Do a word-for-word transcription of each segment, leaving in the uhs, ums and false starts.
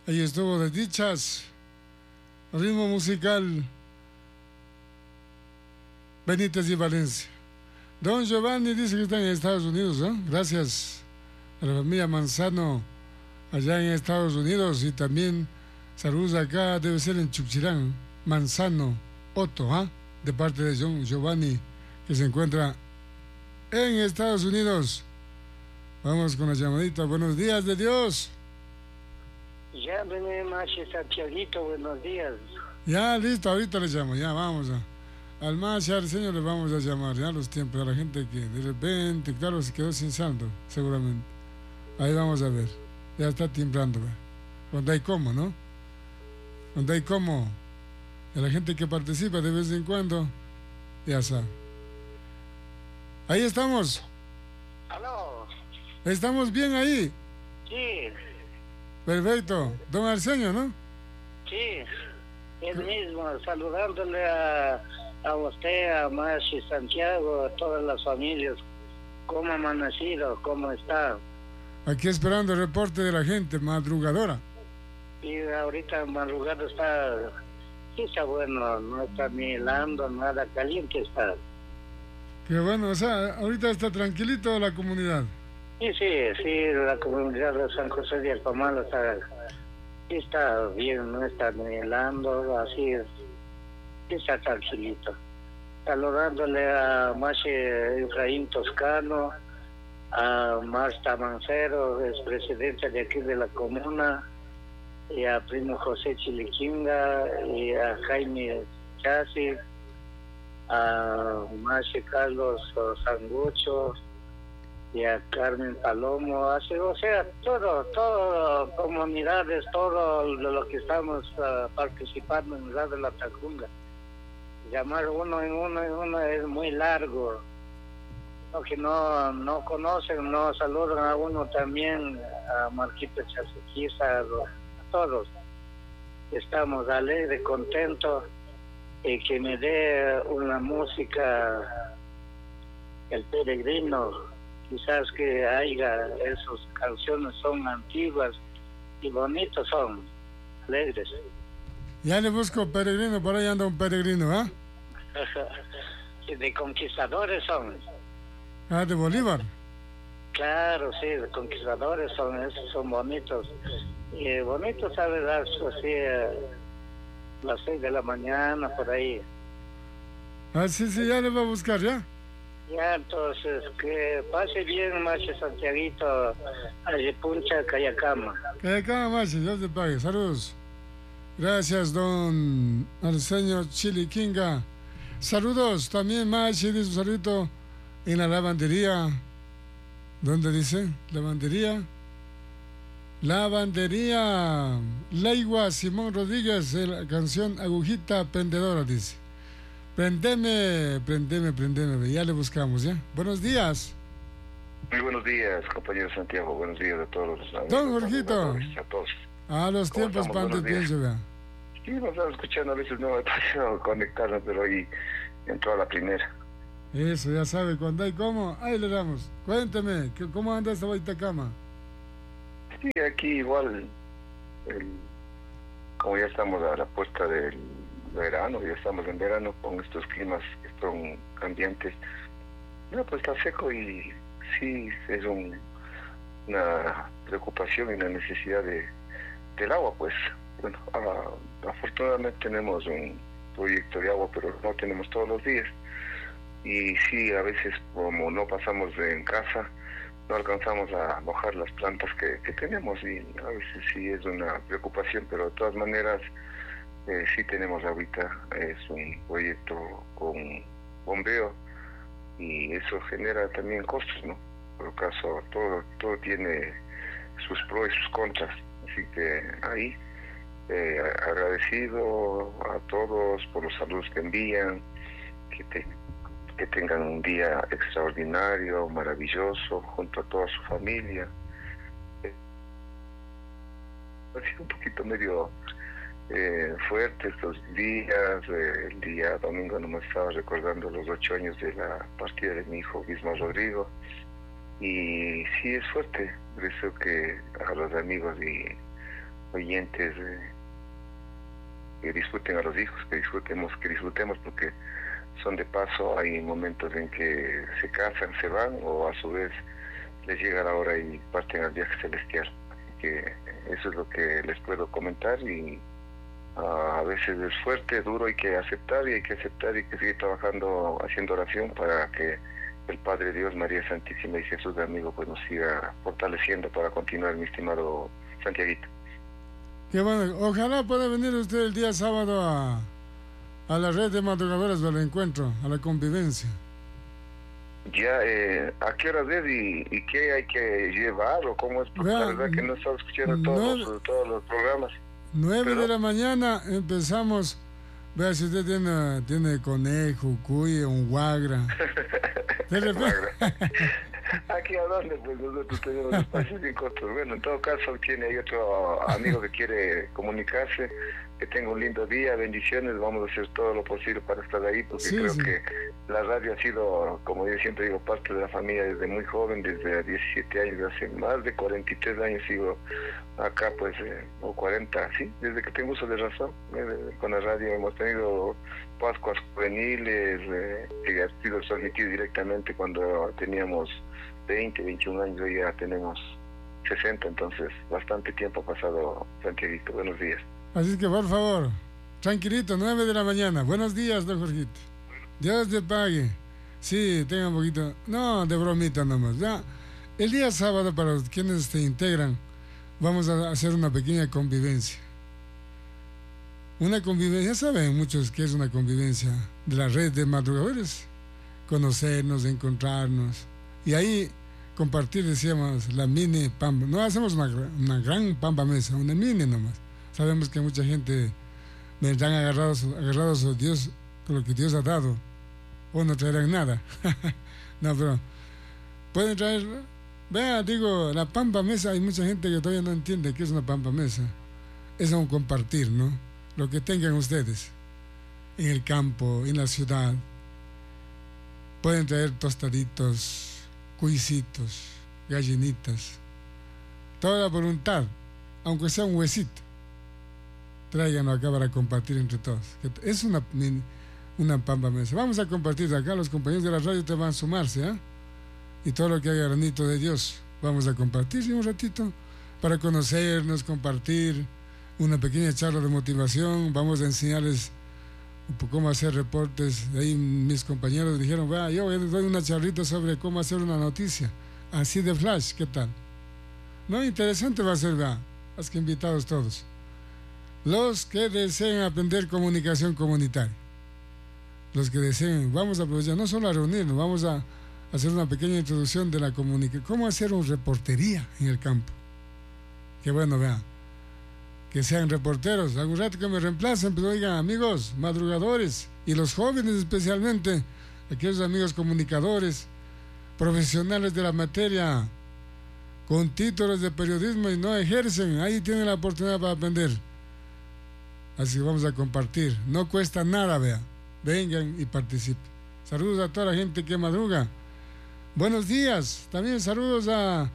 Ahí estuvo de dichas. Ritmo musical. Benítez y Valencia. Don Giovanni dice que está en Estados Unidos, ¿eh? Gracias a la familia Manzano allá en Estados Unidos, y también saludos acá, debe ser en Chuchirán, Manzano Otto, ¿ah? ¿eh? De parte de John Giovanni, que se encuentra en Estados Unidos. Vamos con la llamadita. Buenos días de Dios. Ya, ven, Machi Santiaguito, buenos días. Ya, listo, ahorita le llamo, ya, vamos a... Al Machi Arceño le vamos a llamar, ya los tiempos, a la gente que de repente, claro, se quedó sin saldo, seguramente. Ahí vamos a ver, ya está timbrando, ¿ve? Cuando hay como, ¿no? Cuando hay como, a la gente que participa de vez en cuando, ya sabe. Ahí estamos. ¿Aló? ¿Estamos bien ahí? Sí. Perfecto. Don Arceño, ¿no? Sí, el mismo, saludándole a, a usted, a Machi Santiago, a todas las familias. ¿Cómo ha amanecido? ¿Cómo está? Aquí esperando el reporte de la gente, madrugadora. Y ahorita madrugada está, sí está bueno, no está ni helando, nada, caliente está. Qué bueno, o sea, ahorita está tranquilito la comunidad. Sí, sí, sí, la comunidad de San José de Alpamalo está, sí está bien, no está ni helando, así es, sí está tranquilito. Saludándole a Machi Efraín Toscano, a Marta Mancero, es presidente de aquí de la comuna, y a primo José Chiliquinga, y a Jaime Chasi, a Machi Carlos Sangucho, y a Carmen Palomo, así, o sea, todo, todo, comunidades, todo lo que estamos uh, participando en la de la Tacunga. Llamar uno en uno en uno es muy largo. Los que no, no conocen, no saludan a uno también, a Marquito Chasequiza, a todos. Estamos alegres, contentos, y que me dé una música, El Peregrino. Quizás que haya esas canciones, son antiguas y bonitas, son alegres. Ya le busco peregrino, por ahí anda un peregrino, ¿ah? ¿eh? De conquistadores son. Ah, de Bolívar. Claro, sí, de conquistadores son, esos son bonitos. Y bonitos, a ver, así, eh, las seis de la mañana, por ahí. Ah, sí, sí, ya le voy a buscar, ¿ya? Ya, entonces, que pase bien, Machi Santiaguito, Puncha, Cayacama. Cayacama, Machi, Dios te pague, saludos. Gracias, don Arceño Chiliquinga. Saludos, también Machi, dice un saludito en la lavandería. ¿Dónde dice? Lavandería. Lavandería Leigua Simón Rodríguez, la canción Agujita Prendedora, dice. Prendeme, prendeme, prendeme, ya le buscamos, ¿ya? Buenos días. Muy buenos días, compañero Santiago, buenos días a todos los amigos. Don Jorgito. A todos. A los tiempos pan de pienso, vea. Sí, nos estamos escuchando, a veces no me pasado conectarnos, pero ahí entró a la primera. Eso, ya sabe, cuando hay como, ahí le damos. Cuénteme, ¿cómo anda esta Baitacama? Sí, aquí igual, el, como ya estamos a la puesta del verano, ya estamos en verano con estos climas que son cambiantes, no, pues está seco y sí es un, una preocupación y una necesidad de, del agua, pues. Bueno, a, afortunadamente tenemos un proyecto de agua, pero no tenemos todos los días. Y sí, a veces como no pasamos en casa, no alcanzamos a mojar las plantas que, que tenemos, y a veces sí es una preocupación, pero de todas maneras eh, sí tenemos ahorita, es un proyecto con bombeo y eso genera también costos, ¿no? Por el caso, todo, todo tiene sus pros y sus contras, así que ahí eh, agradecido a todos por los saludos que envían, que te que tengan un día extraordinario, maravilloso, junto a toda su familia. Ha sido un poquito medio eh, fuerte estos días. Eh, el día domingo no me estaba recordando los ocho años de la partida de mi hijo Guismo Rodrigo. Y sí es fuerte, por eso que a los amigos y oyentes, eh, que disfruten a los hijos, que disfrutemos, que disfrutemos porque son de paso. Hay momentos en que se casan, se van, o a su vez les llega la hora y parten al viaje celestial. Así que eso es lo que les puedo comentar, y uh, a veces es fuerte, duro, hay que aceptar y hay que aceptar y que seguir trabajando, haciendo oración para que el Padre Dios, María Santísima y Jesús de amigo pues nos siga fortaleciendo para continuar, mi estimado Santiaguito. Qué bueno, ojalá pueda venir usted el día sábado a, a la red de madrugadores del encuentro, a la convivencia. Ya, eh, ¿a qué hora es y, y qué hay que llevar o cómo es? Porque Vea, la verdad que no estamos escuchando todos, nueve, todos los programas. Nueve Pero, de la mañana empezamos. Vea, si usted tiene, tiene conejo, cuy, un guagra. De repente. Aquí a dónde, pues nosotros tenemos espacios bien cortos. Bueno, en todo caso, tiene ahí otro amigo que quiere comunicarse. Que tenga un lindo día, bendiciones. Vamos a hacer todo lo posible para estar ahí, porque sí, creo sí. que la radio ha sido, como yo siempre digo, parte de la familia desde muy joven, desde diecisiete años, hace más de cuarenta y tres años sigo acá, pues, eh, o cuarenta, sí, desde que tengo uso de razón. Eh, con la radio hemos tenido Pascuas juveniles, eh, que ha sido transmitido directamente cuando teníamos veinte, veintiún años, hoy ya tenemos sesenta, entonces bastante tiempo ha pasado, Santiaguito. Buenos días. Así que, por favor, tranquilito, nueve de la mañana. Buenos días, don Jorgito. Dios te pague. Sí, tenga un poquito... No, de bromita nomás. Ya, el día sábado, para quienes se integran, vamos a hacer una pequeña convivencia. Una convivencia, ya saben muchos que es una convivencia de la red de madrugadores. Conocernos, encontrarnos. Y ahí compartir, decíamos, la mini pampa. No hacemos una, una gran pampa mesa, una mini nomás. Sabemos que mucha gente vendrán agarrados, agarrados a Dios por lo que Dios ha dado, o no traerán nada. No, pero pueden traer, vea, digo, la pampa mesa, hay mucha gente que todavía no entiende qué es una pampa mesa. Es un compartir, ¿no? Lo que tengan ustedes en el campo, en la ciudad. Pueden traer tostaditos, cuisitos, gallinitas, toda la voluntad, aunque sea un huesito. Tráiganlo acá para compartir entre todos. Es una, una pampa mesa. Vamos a compartir acá, los compañeros de la radio te van a sumarse, ¿eh? Y todo lo que haga granito de Dios, vamos a compartir un ratito para conocernos, compartir una pequeña charla de motivación. Vamos a enseñarles cómo hacer reportes. De ahí mis compañeros dijeron, vea, yo les doy una charlita sobre cómo hacer una noticia, así de flash, ¿qué tal? No, interesante va a ser, vea, más que invitados todos. Los que deseen aprender comunicación comunitaria, los que deseen, vamos a aprovechar no solo a reunirnos, vamos a hacer una pequeña introducción de la comunicación, cómo hacer una reportería en el campo. Que bueno, vean, que sean reporteros, algún rato que me reemplacen, pero oigan, amigos, madrugadores, y los jóvenes especialmente, aquellos amigos comunicadores, profesionales de la materia, con títulos de periodismo y no ejercen, ahí tienen la oportunidad para aprender. Así que vamos a compartir. No cuesta nada, vea. Vengan y participen. Saludos a toda la gente que madruga. Buenos días. También saludos a,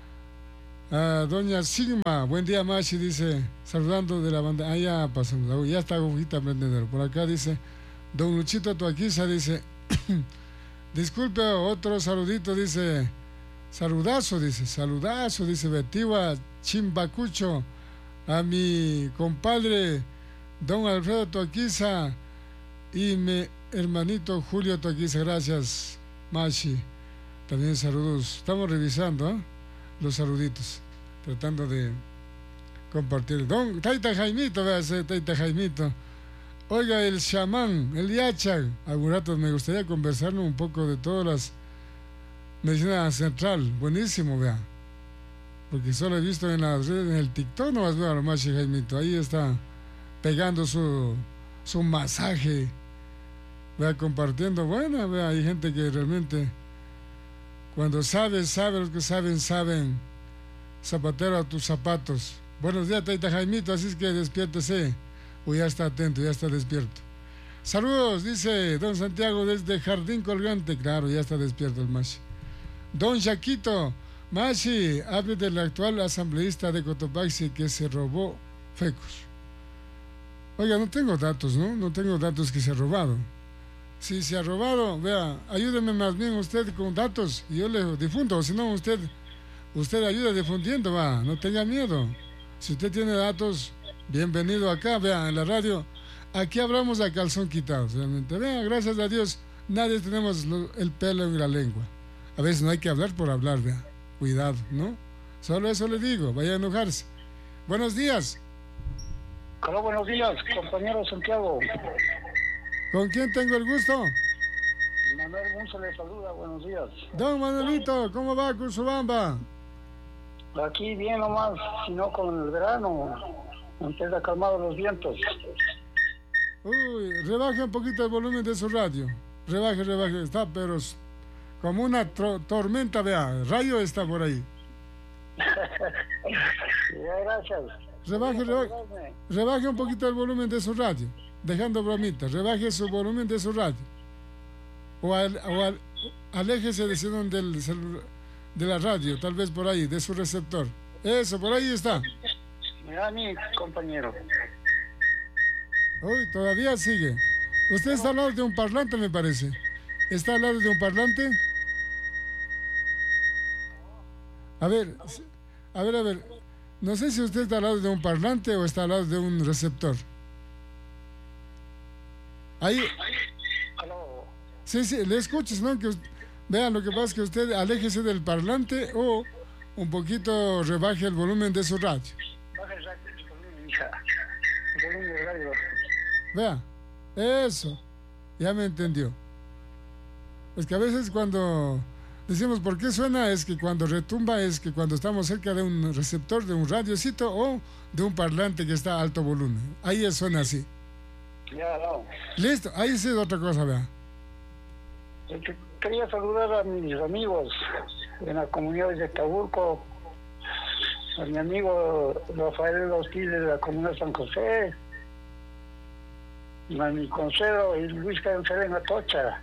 a doña Sigma. Buen día, Machi, dice, saludando de la banda. Ah, ya pasamos. Ya está agujita prendedor. Por acá dice, don Luchito Tuaquiza, dice, disculpe, otro saludito, dice, saludazo, dice, saludazo, dice, Betiva Chimbacucho, a mi compadre don Alfredo Toquiza y mi hermanito Julio Toquiza. Gracias, Machi. También saludos. Estamos revisando, ¿eh? Los saluditos, tratando de compartir. Don Taita Jaimito, vea ese Taita Jaimito. Oiga, el chamán, el Yachag. Algún rato me gustaría conversarnos un poco de todas las medicinas central. Buenísimo, vea. Porque solo he visto en las redes, en el TikTok, no más veo a lo Machi Jaimito. Ahí está pegando su, su masaje, vea, compartiendo. Bueno, vea, hay gente que realmente, cuando sabe, sabe, los que saben, saben. Zapatero a tus zapatos. Buenos días, Taita Jaimito, así es que despiértese, o ya está atento, ya está despierto. Saludos, dice don Santiago desde Jardín Colgante. Claro, ya está despierto el Machi. Don Jaquito, Machi, hable del actual asambleísta de Cotopaxi que se robó Fecos. Oiga, no tengo datos, ¿no? No tengo datos que se ha robado. Si se ha robado, vea, ayúdeme más bien usted con datos y yo le difundo. Si no, usted, usted ayuda difundiendo, va, no tenga miedo. Si usted tiene datos, bienvenido acá, vea, en la radio. Aquí hablamos a calzón quitado, realmente. Vea, gracias a Dios, nadie tenemos el pelo en la lengua. A veces no hay que hablar por hablar, vea. Cuidado, ¿no? Solo eso le digo, vaya a enojarse. Buenos días. Hola, buenos días, compañero Santiago. ¿Con quién tengo el gusto? Manuel Munzo le saluda, buenos días. Don Manuelito, ¿cómo va Cusubamba? Aquí bien nomás, sino con el verano, empieza a calmar los vientos. Uy, rebaje un poquito el volumen de su radio. Rebaje, rebaje, está, pero como una tormenta, vea, rayo está por ahí. Ya, gracias. Rebaje, rebaje, rebaje un poquito el volumen de su radio, dejando bromitas, rebaje su volumen de su radio. O, al, o al, aléjese de, del, de la radio, tal vez por ahí, de su receptor. Eso, por ahí está. Mira mi compañero. Uy, todavía sigue. Usted está al lado de un parlante, me parece. ¿Está al lado de un parlante? A ver, a ver, a ver. No sé si usted está al lado de un parlante o está al lado de un receptor. Ahí. Sí, sí, le escuchas, ¿no? Que, vean, lo que pasa es que usted aléjese del parlante o un poquito rebaje el volumen de su radio. Baja el volumen, hija. El volumen de radio. Vea, eso. Ya me entendió. Es que a veces cuando decimos por qué suena, es que cuando retumba, es que cuando estamos cerca de un receptor, de un radiocito o de un parlante que está a alto volumen. Ahí suena así. Ya, no. Listo, ahí sí es otra cosa, vea. Quería saludar a mis amigos en la comunidad de Taburco, a mi amigo Rafael Ortiz de la comunidad San José, a mi consuelo y Luis Cancel en Atocha.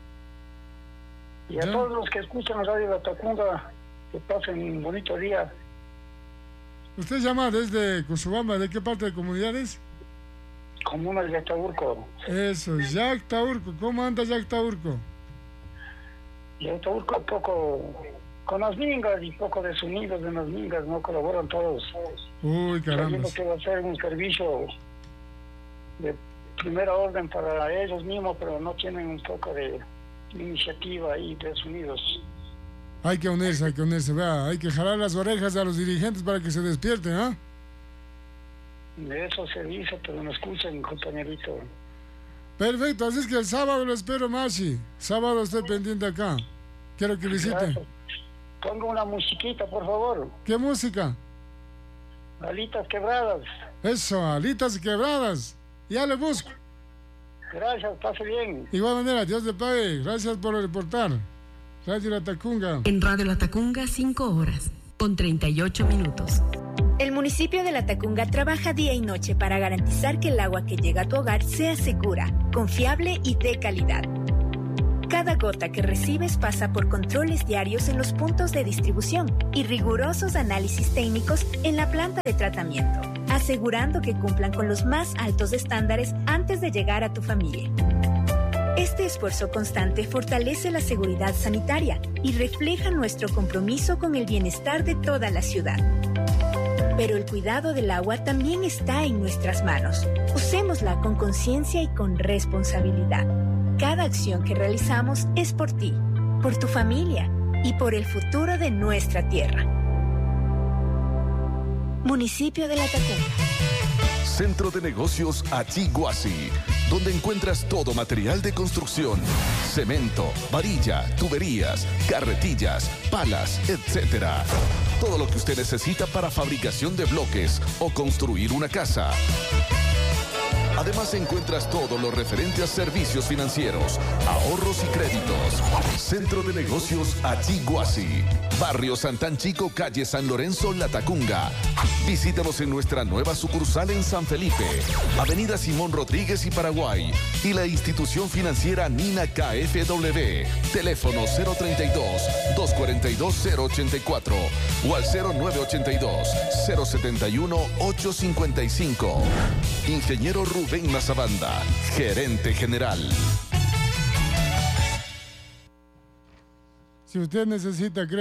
Y a ¿Sí? todos los que escuchan la radio La Tacunga, que pasen un bonito día. ¿Usted llama desde Cusubamba? ¿De qué parte de comunidades? Comuna de Taburco. Eso, Jack Taburco. ¿Cómo anda Jack Taburco? Jack Taburco un poco con las mingas y poco desunidos de las mingas, no colaboran todos. Uy, caramba. Tengo que hacer un servicio de primera orden para ellos mismos, pero no tienen un poco de iniciativa y desunidos. Hay que unirse, hay que unirse, vea, hay que jalar las orejas a los dirigentes para que se despierten, ¿ah? ¿eh? De eso se dice, pero no escuchan, compañerito. Perfecto, así es que el sábado lo espero, Machi. Sábado estoy pendiente acá. Quiero que visite. Gracias. Ponga una musiquita, por favor. ¿Qué música? Alitas Quebradas. Eso, Alitas Quebradas. Ya le busco. Gracias, pase bien. De igual manera, Dios le pague. Gracias por reportar. Radio La Tacunga. En Radio La Tacunga, cinco horas, con treinta y ocho minutos. El municipio de La Tacunga trabaja día y noche para garantizar que el agua que llega a tu hogar sea segura, confiable y de calidad. Cada gota que recibes pasa por controles diarios en los puntos de distribución y rigurosos análisis técnicos en la planta de tratamiento, asegurando que cumplan con los más altos estándares antes de llegar a tu familia. Este esfuerzo constante fortalece la seguridad sanitaria y refleja nuestro compromiso con el bienestar de toda la ciudad. Pero el cuidado del agua también está en nuestras manos. Usémosla con conciencia y con responsabilidad. Cada acción que realizamos es por ti, por tu familia y por el futuro de nuestra tierra. Municipio de La Tacunga. Centro de Negocios Achiguasi, donde encuentras todo material de construcción, cemento, varilla, tuberías, carretillas, palas, etcétera. Todo lo que usted necesita para fabricación de bloques o construir una casa. Además encuentras todo lo referente a servicios financieros, ahorros y créditos. Centro de Negocios Achiguasi. Barrio Santán Chico, calle San Lorenzo, La Tacunga. Visítanos en nuestra nueva sucursal en San Felipe, Avenida Simón Rodríguez y Paraguay. Y la institución financiera Nina K F W. Teléfono cero treinta y dos, doscientos cuarenta y dos, cero ochenta y cuatro o al cero nueve ochenta y dos, cero setenta y uno, ochocientos cincuenta y cinco. Ingeniero Rubén Mazabanda, gerente general. Si usted necesita crédito